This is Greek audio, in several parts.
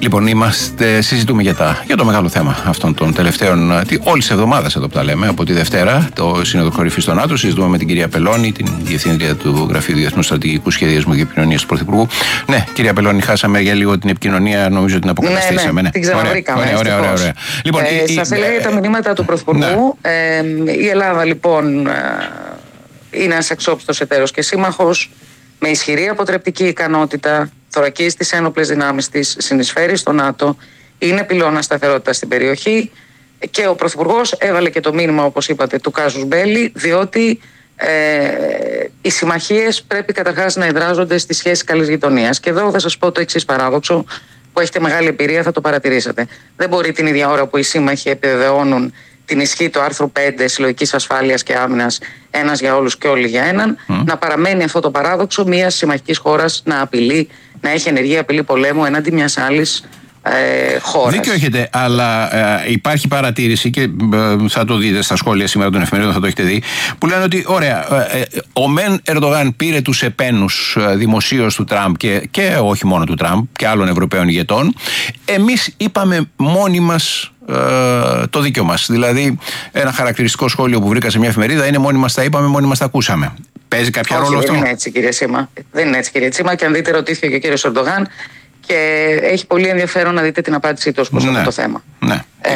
Λοιπόν, συζητούμε για το μεγάλο θέμα αυτών των τελευταίων όλη τη εβδομάδα εδώ που τα λέμε. Από τη Δευτέρα, το Σύνοδο Κορυφής στο ΝΑΤΟ. Συζητούμε με την κυρία Πελώνη, την Διευθύντρια του Γραφείου Διεθνούς Στρατηγικού Σχεδιασμού και Επικοινωνίας του Πρωθυπουργού. Ναι, κυρία Πελώνη, χάσαμε για λίγο την επικοινωνία. Νομίζω την αποκαταστήσαμε. Ναι, την ξαναβρήκαμε. Ωραία. Λοιπόν, σας έλεγα τα μηνύματα του Πρωθυπουργού. Ναι. Η Ελλάδα, λοιπόν, είναι ένας αξιόπιστος εταίρος και σύμμαχος με ισχυρή αποτρεπτική ικανότητα. Θωρακίζει τις ένοπλες δυνάμεις της, συνεισφέρει στο ΝΑΤΟ, είναι πυλώνα σταθερότητα στην περιοχή και ο Πρωθυπουργός έβαλε και το μήνυμα, όπως είπατε, του κάζους μπέλι, διότι οι συμμαχίες πρέπει καταρχάς να εδράζονται στις σχέσεις καλής γειτονίας. Και εδώ θα σας πω το εξής παράδοξο, που έχετε μεγάλη εμπειρία, θα το παρατηρήσατε. Δεν μπορεί την ίδια ώρα που οι σύμμαχοι επιβεβαιώνουν την ισχύ του άρθρου 5 συλλογικής ασφάλειας και άμυνας, ένας για όλους και όλοι για έναν, να παραμένει αυτό το παράδοξο μιας συμμαχικής χώρας να απειλεί, να έχει ενεργή απειλή πολέμου εναντί μιας άλλης χώρας. Δίκιο έχετε, αλλά υπάρχει παρατήρηση και θα το δείτε στα σχόλια σήμερα των εφημερίδων, θα το έχετε δει, που λένε ότι ωραία, ο μεν Ερντογάν πήρε τους επένους δημοσίως του Τραμπ και όχι μόνο του Τραμπ και άλλων Ευρωπαίων ηγετών. Εμείς είπαμε μόνοι μας το δίκιο μας. Δηλαδή, ένα χαρακτηριστικό σχόλιο που βρήκα σε μια εφημερίδα είναι μόνοι μας τα είπαμε, μόνοι μας τα ακούσαμε. Παίζει κάποιο ρόλο αυτό? Δεν είναι έτσι, κύριε Σίμα. Δεν είναι έτσι, κύριε Τσίμα. Και αν δείτε, ρωτήθηκε και ο κύριος Ερντογάν και έχει πολύ ενδιαφέρον να δείτε την απάντησή του ως προς αυτό το θέμα. Ναι.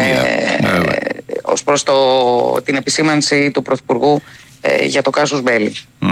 Ως προς την επισήμανση του Πρωθυπουργού για το κάζους μπέλι.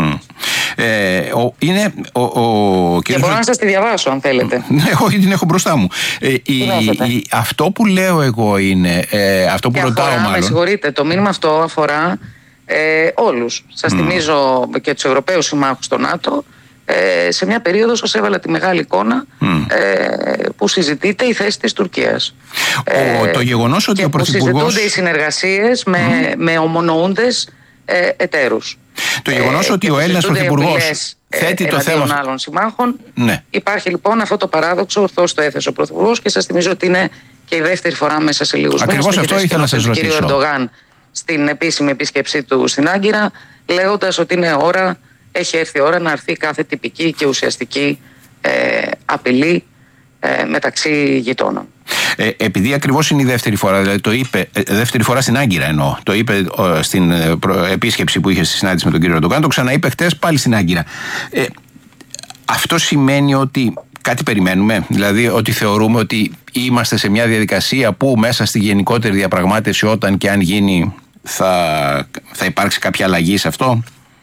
Και μπορώ να σας τη διαβάσω αν θέλετε. Ναι, όχι, την έχω μπροστά μου. Αυτό που λέω εγώ είναι, αυτό που ρωτάω μάλλον. Με συγχωρείτε, το μήνυμα αυτό αφορά όλους. Σας θυμίζω και τους Ευρωπαίους συμμάχους στο ΝΑΤΟ. Σε μια περίοδο σας έβαλα τη μεγάλη εικόνα που συζητείται η θέση της Τουρκίας. Το γεγονός ότι ο Πρωθυπουργός... που συζητούνται οι συνεργασίες με ομονοούντες εταίρους. Το γεγονός ότι ο Έλληνας Πρωθυπουργός θέτει το θέμα των άλλων συμμάχων. Ναι. Υπάρχει λοιπόν αυτό το παράδοξο, ορθώς το έθεσε ο Πρωθυπουργός και σας θυμίζω ότι είναι και η δεύτερη φορά μέσα σε λίγους μήνες. Ακριβώς αυτό ήθελα να σας ρωτήσω. Κύριο Ερντογάν στην επίσημη επίσκεψή του στην Άγκυρα, λέγοντας ότι είναι ώρα, έχει έρθει η ώρα να έρθει κάθε τυπική και ουσιαστική απειλή μεταξύ γειτόνων. Επειδή ακριβώς είναι η δεύτερη φορά, δηλαδή το είπε, δεύτερη φορά στην Άγκυρα εννοώ, το είπε στην επίσκεψη που είχε στη συνάντηση με τον κύριο Ερντογάν, το ξαναείπε χτες πάλι στην Άγκυρα. Αυτό σημαίνει ότι κάτι περιμένουμε, δηλαδή ότι θεωρούμε ότι είμαστε σε μια διαδικασία που μέσα στη γενικότερη διαπραγμάτευση, όταν και αν γίνει, θα υπάρξει κάποια αλλαγή σε αυτό?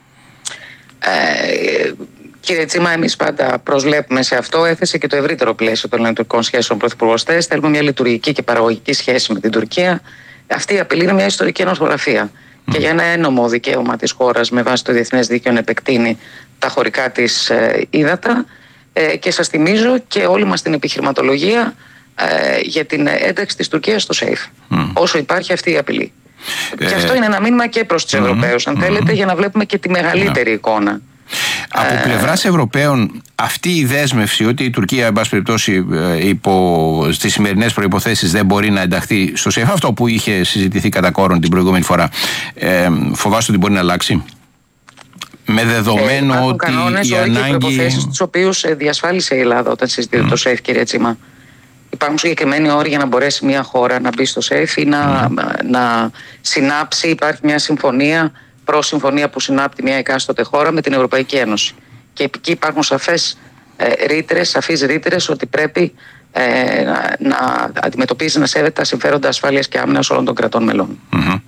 Κύριε Τσίμα, εμείς πάντα προσβλέπουμε σε αυτό. Έθεσε και το ευρύτερο πλαίσιο των ελληνικών σχέσεων Πρωθυπουργός χθες. Θέλουμε μια λειτουργική και παραγωγική σχέση με την Τουρκία. Αυτή η απειλή είναι μια ιστορική νοσογραφία. Και για ένα ένομο δικαίωμα της χώρας με βάση το διεθνές δίκαιο να επεκτείνει τα χωρικά της ύδατα. Και σας θυμίζω και όλη μας την επιχειρηματολογία για την ένταξη της Τουρκίας στο ΣΕΙΦ. Όσο υπάρχει αυτή η απειλή. Και αυτό είναι ένα μήνυμα και προς τους Ευρωπαίους, αν θέλετε, για να βλέπουμε και τη μεγαλύτερη εικόνα. Από πλευράς Ευρωπαίων, αυτή η δέσμευση ότι η Τουρκία, εν πάση περιπτώσει, στις σημερινές προϋποθέσεις δεν μπορεί να ενταχθεί στο ΣΕΦ, αυτό που είχε συζητηθεί κατά κόρον την προηγούμενη φορά, φοβάστε ότι μπορεί να αλλάξει? Με δεδομένο ότι κανόνες, η ανάγκη... Υπάρχουν προϋποθέσεις τους οποίους διασφάλισε η Ελλάδα όταν συζητείται το ΣΕΦ, κύριε Τσίμα. Υπάρχουν συγκεκριμένοι όροι για να μπορέσει μια χώρα να μπει στο ΣΕΦ ή να συνάψει. Υπάρχει μια συμφωνία, προσυμφωνία που συνάπτει μια εκάστοτε χώρα με την Ευρωπαϊκή Ένωση. Και εκεί υπάρχουν σαφείς ρήτρες ότι πρέπει να αντιμετωπίζει, να σέβεται τα συμφέροντα ασφάλειας και άμυνας όλων των κρατών μελών.